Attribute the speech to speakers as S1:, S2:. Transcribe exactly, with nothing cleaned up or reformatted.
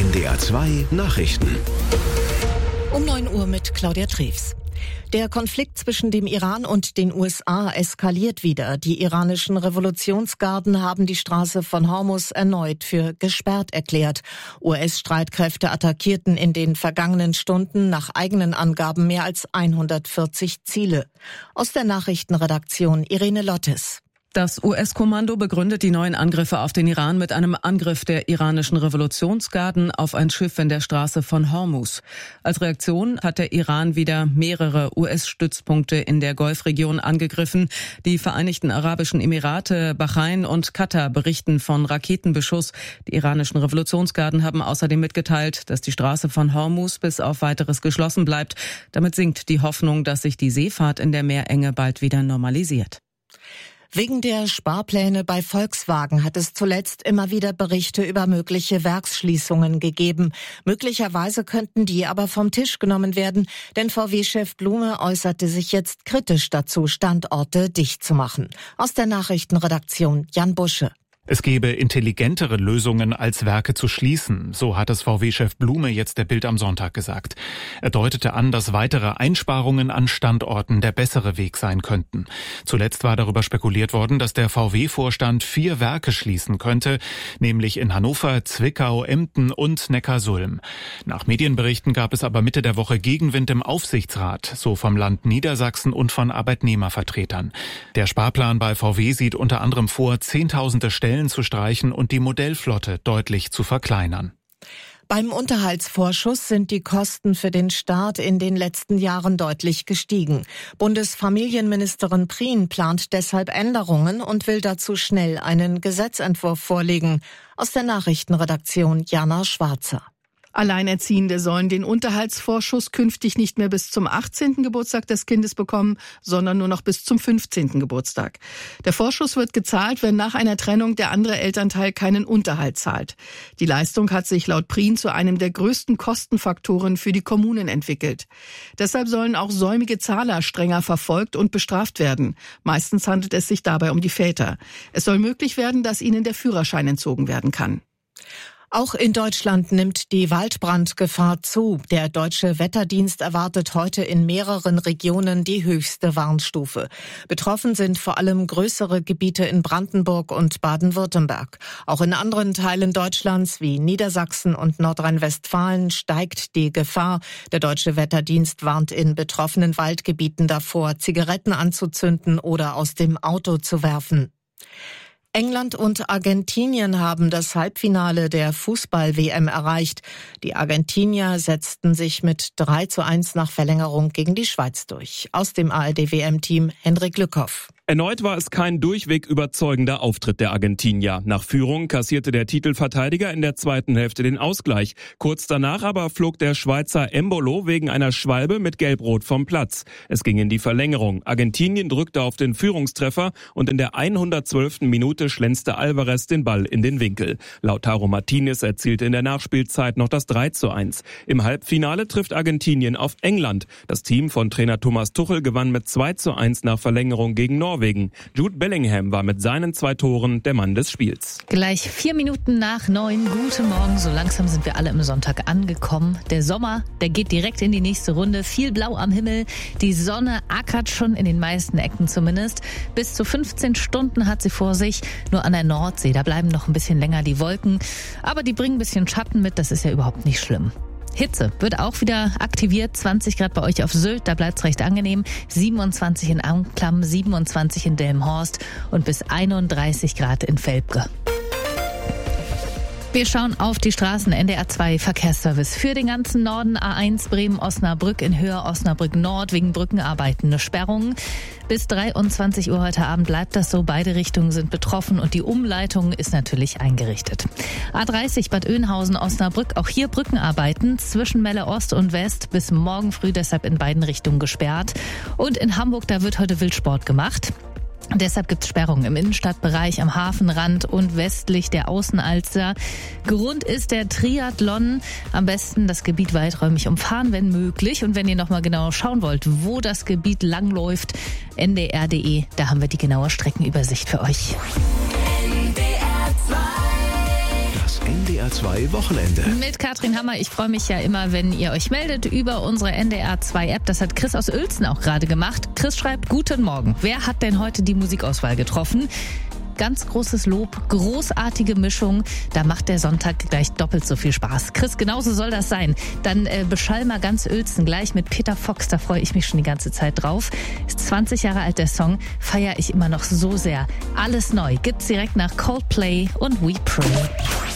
S1: N D R zwei Nachrichten.
S2: Um neun Uhr mit Claudia Treves. Der Konflikt zwischen dem Iran und den U S A eskaliert wieder. Die iranischen Revolutionsgarden haben die Straße von Hormuz erneut für gesperrt erklärt. U S-Streitkräfte attackierten in den vergangenen Stunden nach eigenen Angaben mehr als hundertvierzig Ziele. Aus der Nachrichtenredaktion Irene Lottes.
S3: Das U S-Kommando begründet die neuen Angriffe auf den Iran mit einem Angriff der iranischen Revolutionsgarden auf ein Schiff in der Straße von Hormuz. Als Reaktion hat der Iran wieder mehrere U S-Stützpunkte in der Golfregion angegriffen. Die Vereinigten Arabischen Emirate, Bahrain und Katar berichten von Raketenbeschuss. Die iranischen Revolutionsgarden haben außerdem mitgeteilt, dass die Straße von Hormuz bis auf Weiteres geschlossen bleibt. Damit sinkt die Hoffnung, dass sich die Seefahrt in der Meerenge bald wieder normalisiert.
S2: Wegen der Sparpläne bei Volkswagen hat es zuletzt immer wieder Berichte über mögliche Werksschließungen gegeben. Möglicherweise könnten die aber vom Tisch genommen werden, denn V W-Chef Blume äußerte sich jetzt kritisch dazu, Standorte dicht zu machen. Aus der Nachrichtenredaktion Jan Busche.
S4: Es gebe intelligentere Lösungen, als Werke zu schließen, so hat es V W-Chef Blume jetzt der Bild am Sonntag gesagt. Er deutete an, dass weitere Einsparungen an Standorten der bessere Weg sein könnten. Zuletzt war darüber spekuliert worden, dass der V W-Vorstand vier Werke schließen könnte, nämlich in Hannover, Zwickau, Emden und Neckarsulm. Nach Medienberichten gab es aber Mitte der Woche Gegenwind im Aufsichtsrat, so vom Land Niedersachsen und von Arbeitnehmervertretern. Der Sparplan bei V W sieht unter anderem vor, zehntausende Stellen zu streichen und die Modellflotte deutlich zu verkleinern.
S2: Beim Unterhaltsvorschuss sind die Kosten für den Staat in den letzten Jahren deutlich gestiegen. Bundesfamilienministerin Prien plant deshalb Änderungen und will dazu schnell einen Gesetzentwurf vorlegen. Aus der Nachrichtenredaktion Jana Schwarzer.
S5: Alleinerziehende sollen den Unterhaltsvorschuss künftig nicht mehr bis zum achtzehnten Geburtstag des Kindes bekommen, sondern nur noch bis zum fünfzehnten Geburtstag. Der Vorschuss wird gezahlt, wenn nach einer Trennung der andere Elternteil keinen Unterhalt zahlt. Die Leistung hat sich laut Prien zu einem der größten Kostenfaktoren für die Kommunen entwickelt. Deshalb sollen auch säumige Zahler strenger verfolgt und bestraft werden. Meistens handelt es sich dabei um die Väter. Es soll möglich werden, dass ihnen der Führerschein entzogen werden kann.
S2: Auch in Deutschland nimmt die Waldbrandgefahr zu. Der Deutsche Wetterdienst erwartet heute in mehreren Regionen die höchste Warnstufe. Betroffen sind vor allem größere Gebiete in Brandenburg und Baden-Württemberg. Auch in anderen Teilen Deutschlands wie Niedersachsen und Nordrhein-Westfalen steigt die Gefahr. Der Deutsche Wetterdienst warnt in betroffenen Waldgebieten davor, Zigaretten anzuzünden oder aus dem Auto zu werfen. England und Argentinien haben das Halbfinale der Fußball-W M erreicht. Die Argentinier setzten sich mit drei zu eins nach Verlängerung gegen die Schweiz durch. Aus dem A R D-W M-Team Hendrik Lückhoff.
S6: Erneut war es kein durchweg überzeugender Auftritt der Argentinier. Nach Führung kassierte der Titelverteidiger in der zweiten Hälfte den Ausgleich. Kurz danach aber flog der Schweizer Embolo wegen einer Schwalbe mit Gelb-Rot vom Platz. Es ging in die Verlängerung. Argentinien drückte auf den Führungstreffer und in der hundertzwölften Minute schlänzte Alvarez den Ball in den Winkel. Lautaro Martinez erzielte in der Nachspielzeit noch das drei zu eins. Im Halbfinale trifft Argentinien auf England. Das Team von Trainer Thomas Tuchel gewann mit zwei zu eins nach Verlängerung gegen Norwegen. Norwegen. Jude Bellingham war mit seinen zwei Toren der Mann des Spiels.
S7: Gleich vier Minuten nach neun. Guten Morgen. So langsam sind wir alle im Sonntag angekommen. Der Sommer, der geht direkt in die nächste Runde. Viel Blau am Himmel. Die Sonne ackert schon in den meisten Ecken zumindest. Bis zu fünfzehn Stunden hat sie vor sich. Nur an der Nordsee, da bleiben noch ein bisschen länger die Wolken. Aber die bringen ein bisschen Schatten mit. Das ist ja überhaupt nicht schlimm. Hitze wird auch wieder aktiviert. zwanzig Grad bei euch auf Sylt, da bleibt's recht angenehm. siebenundzwanzig in Anklam, siebenundzwanzig in Delmenhorst und bis einunddreißig Grad in Velpke. Wir schauen auf die Straßen. N D R zwei Verkehrsservice für den ganzen Norden. A eins Bremen-Osnabrück in Höhe Osnabrück-Nord wegen Brückenarbeiten eine Sperrung. Bis dreiundzwanzig Uhr heute Abend bleibt das so. Beide Richtungen sind betroffen und die Umleitung ist natürlich eingerichtet. A dreißig Bad Oeynhausen-Osnabrück. Auch hier Brückenarbeiten zwischen Melle Ost und West bis morgen früh, deshalb in beiden Richtungen gesperrt. Und in Hamburg, da wird heute Wildsport gemacht. Deshalb gibt es Sperrungen im Innenstadtbereich, am Hafenrand und westlich der Außenalster. Grund ist der Triathlon. Am besten das Gebiet weiträumig umfahren, wenn möglich. Und wenn ihr nochmal genau schauen wollt, wo das Gebiet langläuft, N D R punkt D E, da haben wir die genaue Streckenübersicht für euch.
S1: Das N D R R zwei Wochenende.
S7: Mit Katrin Hammer. Ich freue mich ja immer, wenn ihr euch meldet über unsere N D R zwei App. Das hat Chris aus Uelzen auch gerade gemacht. Chris schreibt, guten Morgen. Wer hat denn heute die Musikauswahl getroffen? Ganz großes Lob, großartige Mischung. Da macht der Sonntag gleich doppelt so viel Spaß. Chris, genauso soll das sein. Dann äh, beschall mal ganz Uelzen gleich mit Peter Fox. Da freue ich mich schon die ganze Zeit drauf. Ist zwanzig Jahre alt der Song. Feiere ich immer noch so sehr. Alles neu gibt's direkt nach Coldplay und We Pray.